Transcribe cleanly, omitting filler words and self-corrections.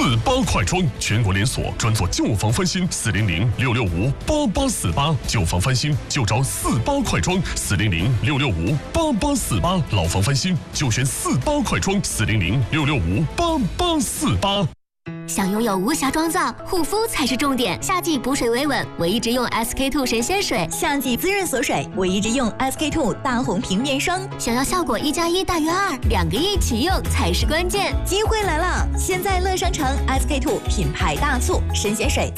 48快装，全国连锁，专做旧房翻新，400-665-8848，旧房翻新就找48快装，400-665-8848，老房翻新就选48快装，400-665-8848。 想拥有无瑕妆造，护肤才是重点。夏季补水维稳，我一直用 SK-II 神仙水； 夏季滋润锁水，我一直用 SK-II 大红平面霜。 想要效果1+1大于2，两个一起用才是关键。 机会来了！现在乐商城 SK-II 品牌大促，神仙水